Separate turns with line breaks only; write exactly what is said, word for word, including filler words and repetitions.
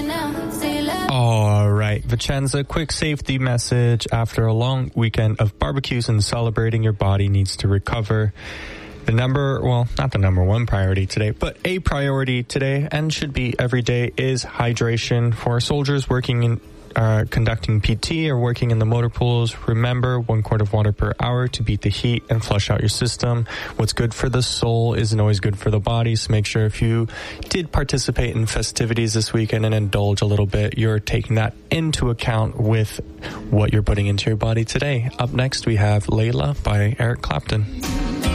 All right, Vicenza, quick safety message. After a long weekend of barbecues and celebrating, your body needs to recover. The number, well, not the number one priority today, but a priority today and should be every day is hydration. For soldiers working in Uh, conducting P T or working in the motor pools, remember one quart of water per hour to beat the heat and flush out your system. What's good for the soul isn't always good for the body, so make sure if you did participate in festivities this weekend and indulge a little bit, you're taking that into account with what you're putting into your body today. Up next, we have Layla by Eric Clapton.